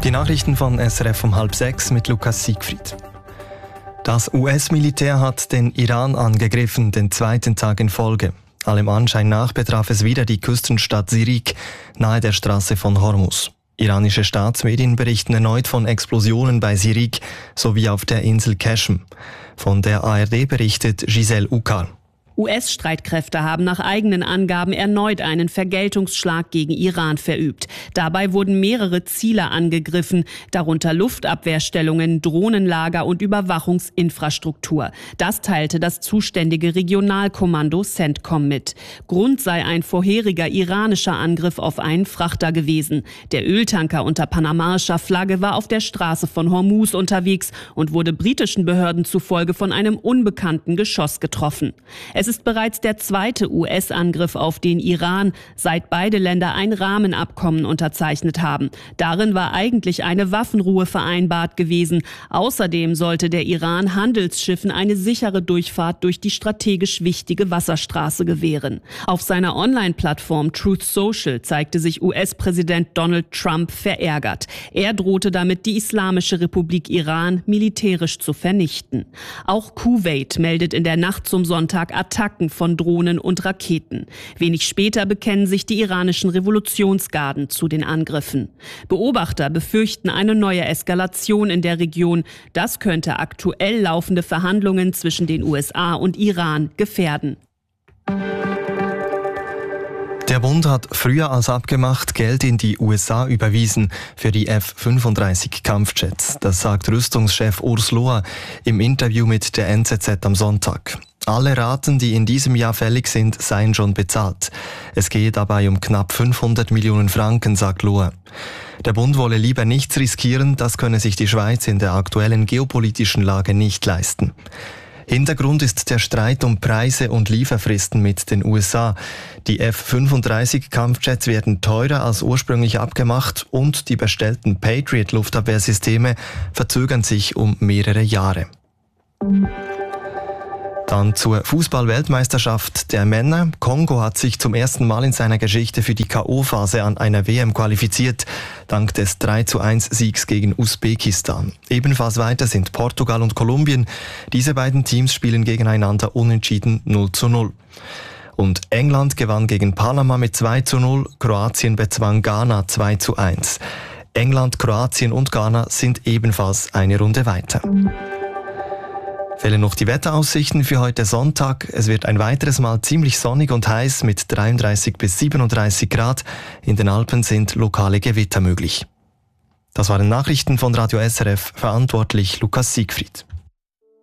Die Nachrichten von SRF um 5:30 mit Lukas Siegfried. Das US-Militär hat den Iran angegriffen, den zweiten Tag in Folge. Allem Anschein nach betraf es wieder die Küstenstadt Sirik, nahe der Straße von Hormuz. Iranische Staatsmedien berichten erneut von Explosionen bei Sirik sowie auf der Insel Qeshm. Von der ARD berichtet Giselle Ukar. US-Streitkräfte haben nach eigenen Angaben erneut einen Vergeltungsschlag gegen Iran verübt. Dabei wurden mehrere Ziele angegriffen, darunter Luftabwehrstellungen, Drohnenlager und Überwachungsinfrastruktur. Das teilte das zuständige Regionalkommando CENTCOM mit. Grund sei ein vorheriger iranischer Angriff auf einen Frachter gewesen. Der Öltanker unter panamaischer Flagge war auf der Straße von Hormuz unterwegs und wurde britischen Behörden zufolge von einem unbekannten Geschoss getroffen. Es ist bereits der zweite US-Angriff auf den Iran, seit beide Länder ein Rahmenabkommen unterzeichnet haben. Darin war eigentlich eine Waffenruhe vereinbart gewesen. Außerdem sollte der Iran Handelsschiffen eine sichere Durchfahrt durch die strategisch wichtige Wasserstraße gewähren. Auf seiner Online-Plattform Truth Social zeigte sich US-Präsident Donald Trump verärgert. Er drohte damit, die Islamische Republik Iran militärisch zu vernichten. Auch Kuwait meldet in der Nacht zum Sonntag Attacken von Drohnen und Raketen. Wenig später bekennen sich die iranischen Revolutionsgarden zu den Angriffen. Beobachter befürchten eine neue Eskalation in der Region. Das könnte aktuell laufende Verhandlungen zwischen den USA und Iran gefährden. Der Bund hat früher als abgemacht Geld in die USA überwiesen für die F-35 Kampfjets. Das sagt Rüstungschef Urs Lohr im Interview mit der NZZ am Sonntag. Alle Raten, die in diesem Jahr fällig sind, seien schon bezahlt. Es gehe dabei um knapp 500 Millionen Franken, sagt Lohr. Der Bund wolle lieber nichts riskieren, das könne sich die Schweiz in der aktuellen geopolitischen Lage nicht leisten. Hintergrund ist der Streit um Preise und Lieferfristen mit den USA. Die F-35 Kampfjets werden teurer als ursprünglich abgemacht und die bestellten Patriot-Luftabwehrsysteme verzögern sich um mehrere Jahre. Dann zur Fußball-Weltmeisterschaft der Männer. Kongo hat sich zum ersten Mal in seiner Geschichte für die K.O.-Phase an einer WM qualifiziert, dank des 3:1-Siegs gegen Usbekistan. Ebenfalls weiter sind Portugal und Kolumbien. Diese beiden Teams spielen gegeneinander unentschieden 0:0. Und England gewann gegen Panama mit 2:0, Kroatien bezwang Ghana 2:1. England, Kroatien und Ghana sind ebenfalls eine Runde weiter. Fehlen noch die Wetteraussichten für heute Sonntag. Es wird ein weiteres Mal ziemlich sonnig und heiß mit 33 bis 37 Grad. In den Alpen sind lokale Gewitter möglich. Das waren Nachrichten von Radio SRF, verantwortlich Lukas Siegfried.